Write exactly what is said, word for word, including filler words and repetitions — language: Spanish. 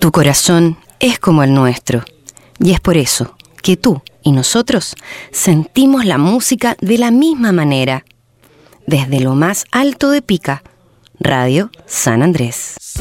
Tu corazón es como el nuestro, y es por eso que tú y nosotros sentimos la música de la misma manera. Desde lo más alto de Pica, Radio San Andrés.